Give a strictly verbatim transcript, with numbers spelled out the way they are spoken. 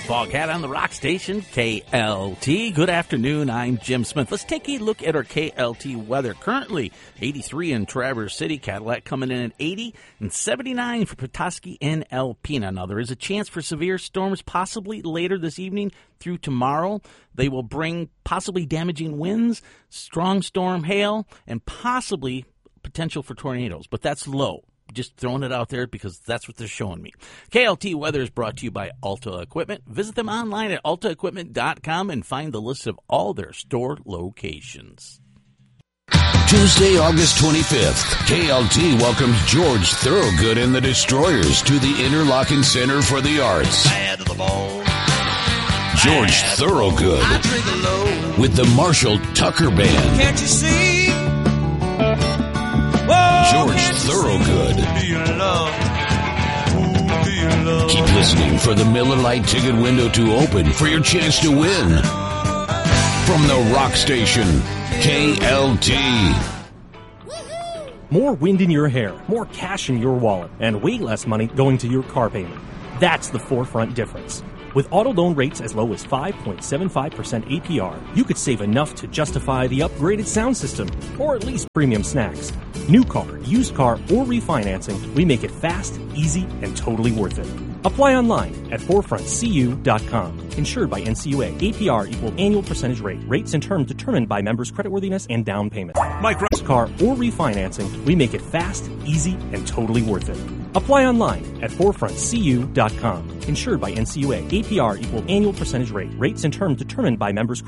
Foghat on the Rock Station, K L T. Good afternoon, I'm Jim Smith. Let's take a look at our K L T weather. Currently, eighty-three in Traverse City, Cadillac coming in at eighty, and seventy-nine for Petoskey and Alpena. Now, there is a chance for severe storms possibly later this evening through tomorrow. They will bring possibly damaging winds, strong storm hail, and possibly potential for tornadoes, but that's low. Just throwing it out there because that's what they're showing me. K L T Weather is brought to you by Alta Equipment. Visit them online at alta equipment dot com and find the list of all their store locations. Tuesday, August twenty-fifth, K L T welcomes George Thorogood and the Destroyers to the Interlochen Center for the Arts. George Thorogood with the Marshall Tucker Band. Can't you see? George Thorogood. Keep listening for the Miller Lite ticket window to open for your chance to win. From the Rock Station, K L T. More wind in your hair, more cash in your wallet, and way less money going to your car payment. That's the Forefront difference. With auto loan rates as low as five point seven five percent A P R, you could save enough to justify the upgraded sound system, or at least premium snacks. New car, used car, or refinancing, we make it fast, easy, and totally worth it. Apply online at forefront c u dot com. Insured by N C U A. A P R equals annual percentage rate. Rates and terms determined by members' creditworthiness and down payment. Micro car or refinancing, we make it fast, easy, and totally worth it. Apply online at forefront c u dot com. Insured by N C U A. A P R equals annual percentage rate. Rates and terms determined by members'